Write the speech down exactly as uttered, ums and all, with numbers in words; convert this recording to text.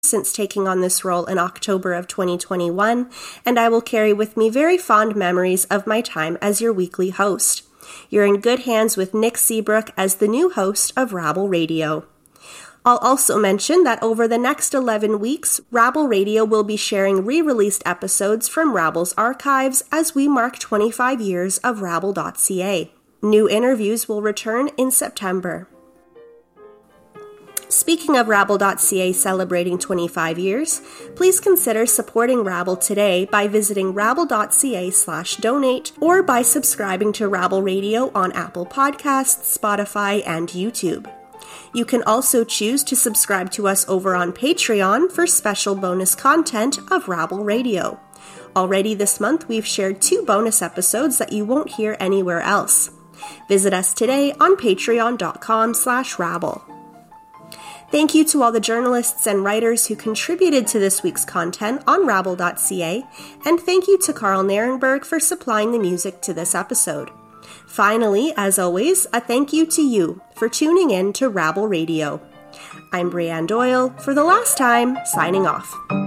since taking on this role in October of twenty twenty-one, and I will carry with me very fond memories of my time as your weekly host. You're in good hands with Nick Seabrook as the new host of Rabble Radio. I'll also mention that over the next eleven weeks, Rabble Radio will be sharing re-released episodes from Rabble's archives as we mark twenty-five years of Rabble dot c a. New interviews will return in September. Speaking of Rabble dot c a celebrating twenty-five years, please consider supporting Rabble today by visiting rabble dot c a slash donate or by subscribing to Rabble Radio on Apple Podcasts, Spotify, and YouTube. You can also choose to subscribe to us over on Patreon for special bonus content of Rabble Radio. Already this month, we've shared two bonus episodes that you won't hear anywhere else. Visit us today on patreon dot com slash rabble. Thank you to all the journalists and writers who contributed to this week's content on Rabble dot c a, and thank you to Carl Narenberg for supplying the music to this episode. Finally, as always, a thank you to you for tuning in to Rabble Radio. I'm Brianne Doyle, for the last time, signing off.